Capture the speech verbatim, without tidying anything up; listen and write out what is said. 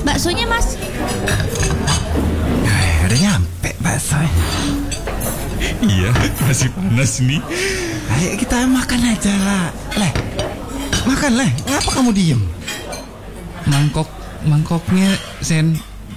Mas, baksonya mas. Eh, udah nyampe bakso. Iya, masih panas nih. Ayo kita makan aja lah. Leh, makan leh. Ngapa kamu diem? Mangkok, mangkoknya Sen